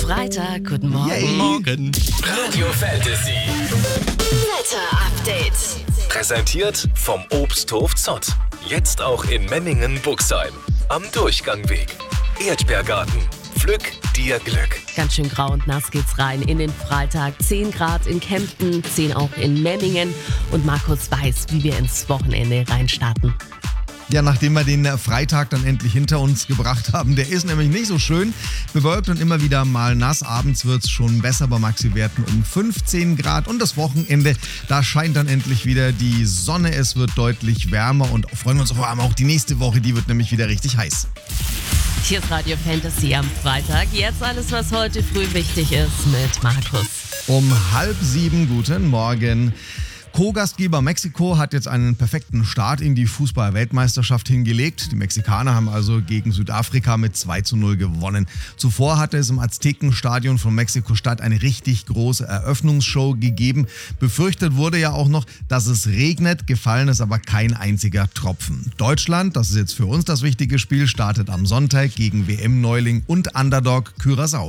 Freitag, guten Morgen. Yay. Morgen. Radio Fantasy. Wetter Update. Präsentiert vom Obsthof Zott. Jetzt auch in Memmingen-Buxheim. Am Durchgangweg. Erdbeergarten. Pflück dir Glück. Ganz schön grau und nass geht's rein in den Freitag. 10 Grad in Kempten, 10 auch in Memmingen. Und Markus weiß, wie wir ins Wochenende reinstarten. Ja, nachdem wir den Freitag dann endlich hinter uns gebracht haben, der ist nämlich nicht so schön. Bewölkt und immer wieder mal nass. Abends wird es schon besser bei Maxi-Werten um 15 Grad. Und das Wochenende, da scheint dann endlich wieder die Sonne. Es wird deutlich wärmer und freuen wir uns vor allem auch die nächste Woche. Die wird nämlich wieder richtig heiß. Hier ist Radio Fantasy am Freitag. Jetzt alles, was heute früh wichtig ist mit Markus. Um 6:30, guten Morgen. Co-Gastgeber Mexiko hat jetzt einen perfekten Start in die Fußball-Weltmeisterschaft hingelegt. Die Mexikaner haben also gegen Südafrika mit 2:0 gewonnen. Zuvor hatte es im Aztekenstadion von Mexiko-Stadt eine richtig große Eröffnungsshow gegeben. Befürchtet wurde ja auch noch, dass es regnet, gefallen ist aber kein einziger Tropfen. Deutschland, das ist jetzt für uns das wichtige Spiel, startet am Sonntag gegen WM-Neuling und Underdog Curaçao.